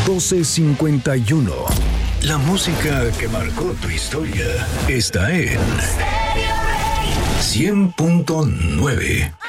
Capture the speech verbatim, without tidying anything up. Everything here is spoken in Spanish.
doce cincuenta y uno. La música que marcó tu historia está en cien punto nueve.